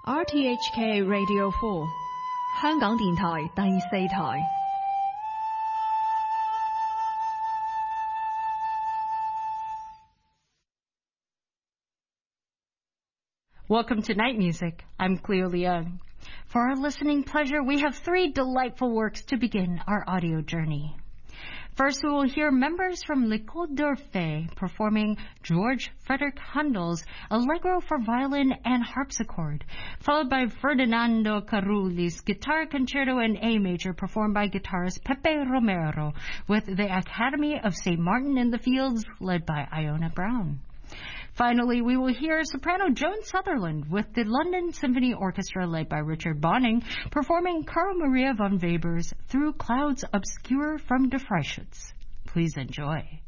RTHK Radio 4香港電台第4台。 Welcome to Night Music. I'm Cleo Leung. For our listening pleasure, we have 3 delightful works to begin our audio journey. First, we will hear members from L'École d'Orphée performing George Frederick Handel's Allegro for violin and harpsichord, followed by Ferdinando Carulli's Guitar Concerto in A major performed by guitarist Pepe Romero with the Academy of St. Martin in the Fields led by Iona Brown. Finally, we will hear soprano Joan Sutherland with the London Symphony Orchestra led by Richard Bonning performing Carl Maria von Weber's Through Clouds Obscure from Der Freischütz. Please enjoy.